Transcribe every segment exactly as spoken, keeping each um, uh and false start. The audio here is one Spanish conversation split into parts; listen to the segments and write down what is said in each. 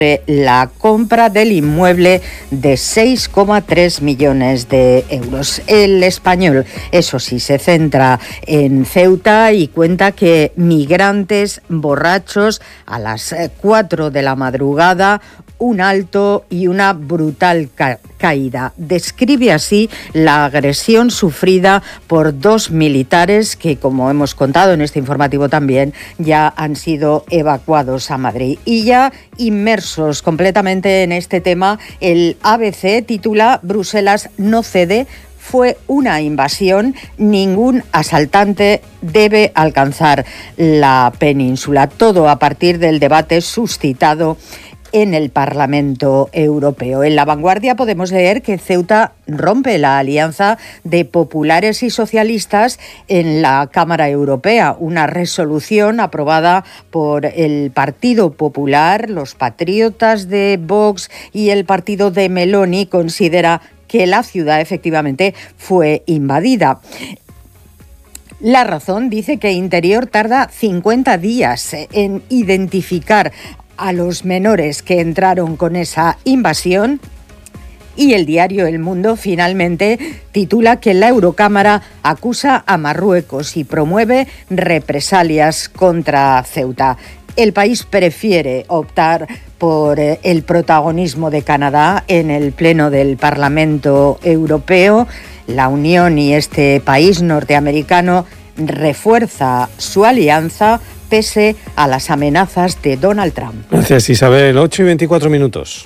la compra del inmueble de seis coma tres millones de euros. El Español, eso sí, se centra en Ceuta y cuenta que migrantes borrachos a las cuatro de la madrugada, un alto y una brutal ca- caída. Describe así la agresión sufrida por dos militares que, como hemos contado en este informativo también, ya han sido evacuados a Madrid. Y ya inmersos completamente en este tema, el A B C titula «Bruselas no cede». Fue una invasión, ningún asaltante debe alcanzar la península. Todo a partir del debate suscitado en el Parlamento Europeo. En La Vanguardia podemos leer que Ceuta rompe la alianza de populares y socialistas en la Cámara Europea. Una resolución aprobada por el Partido Popular, los patriotas de Vox y el partido de Meloni considera que la ciudad efectivamente fue invadida. La Razón dice que Interior tarda cincuenta días en identificar a los menores que entraron con esa invasión, y el diario El Mundo finalmente titula que la Eurocámara acusa a Marruecos y promueve represalias contra Ceuta. El país prefiere optar por el protagonismo de Canadá en el Pleno del Parlamento Europeo. La Unión y este país norteamericano refuerza su alianza pese a las amenazas de Donald Trump. Gracias, Isabel. ocho y veinticuatro minutos.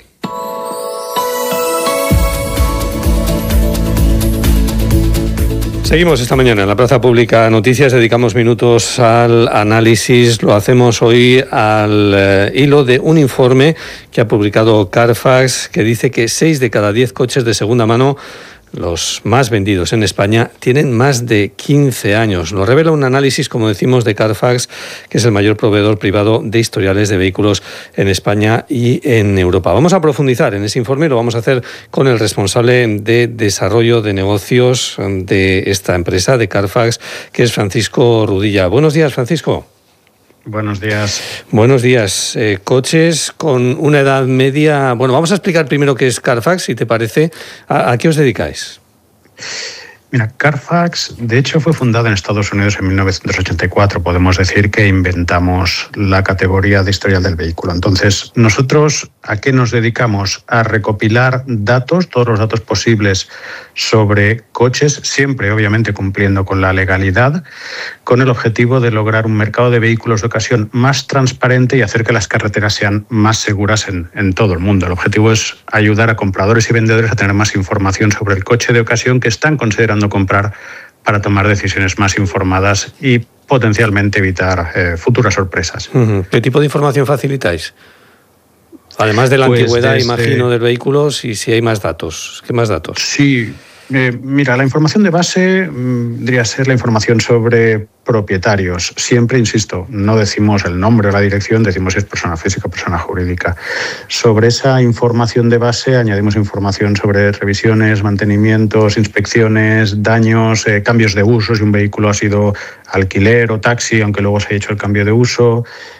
Seguimos esta mañana en la Plaza Pública Noticias, dedicamos minutos al análisis, lo hacemos hoy al eh, hilo de un informe que ha publicado Carfax, que dice que seis de cada diez coches de segunda mano, los más vendidos en España, tienen más de quince años. Lo revela un análisis, como decimos, de Carfax, que es el mayor proveedor privado de historiales de vehículos en España y en Europa. Vamos a profundizar en ese informe y lo vamos a hacer con el responsable de desarrollo de negocios de esta empresa, de Carfax, que es Francisco Rudilla. Buenos días, Francisco. Buenos días. Buenos días. Eh, coches con una edad media... Bueno, vamos a explicar primero qué es Carfax, si te parece. ¿A, a qué os dedicáis? Mira, Carfax, de hecho, fue fundada en Estados Unidos en mil novecientos ochenta y cuatro. Podemos decir que inventamos la categoría de historial del vehículo. Entonces, nosotros, ¿a qué nos dedicamos? A recopilar datos, todos los datos posibles sobre coches, siempre, obviamente, cumpliendo con la legalidad, con el objetivo de lograr un mercado de vehículos de ocasión más transparente y hacer que las carreteras sean más seguras en, en todo el mundo. El objetivo es ayudar a compradores y vendedores a tener más información sobre el coche de ocasión que están considerando comprar para tomar decisiones más informadas y potencialmente evitar eh, futuras sorpresas. Uh-huh. ¿Qué tipo de información facilitáis? Además de la pues antigüedad, desde... imagino, del vehículo, si, si hay más datos. ¿Qué más datos? Sí, eh, mira, la información de base vendría a ser la información sobre propietarios. Siempre, insisto, no decimos el nombre o la dirección, decimos si es persona física o persona jurídica. Sobre esa información de base añadimos información sobre revisiones, mantenimientos, inspecciones, daños, eh, cambios de uso, si un vehículo ha sido alquiler o taxi, aunque luego se haya hecho el cambio de uso,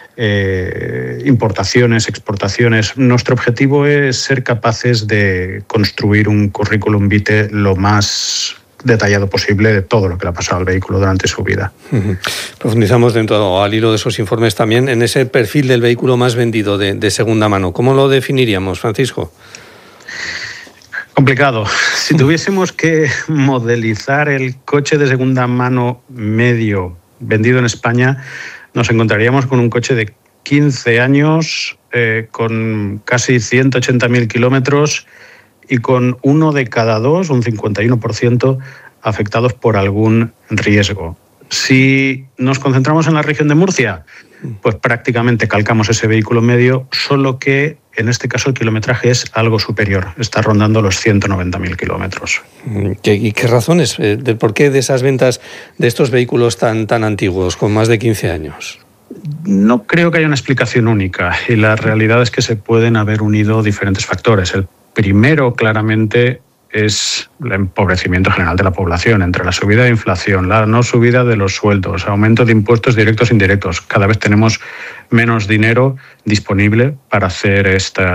eh, importaciones, exportaciones. Nuestro objetivo es ser capaces de construir un currículum vitae lo más detallado posible de todo lo que le ha pasado al vehículo durante su vida. Uh-huh. Profundizamos dentro, al hilo de esos informes también, en ese perfil del vehículo más vendido de, de segunda mano. ¿Cómo lo definiríamos, Francisco? Complicado. Si tuviésemos que modelizar el coche de segunda mano medio vendido en España, nos encontraríamos con un coche de quince años, eh, con casi ciento ochenta mil kilómetros y con uno de cada dos, un cincuenta y uno por ciento, afectados por algún riesgo. Si nos concentramos en la región de Murcia, pues prácticamente calcamos ese vehículo medio, solo que en este caso el kilometraje es algo superior, está rondando los ciento noventa mil kilómetros. ¿Y qué razones eh, del porqué de esas ventas de estos vehículos tan, tan antiguos, con más de quince años? No creo que haya una explicación única y la realidad es que se pueden haber unido diferentes factores. El primero, claramente, es el empobrecimiento general de la población, entre la subida de inflación, la no subida de los sueldos, aumento de impuestos directos e indirectos. Cada vez tenemos menos dinero disponible para hacer esta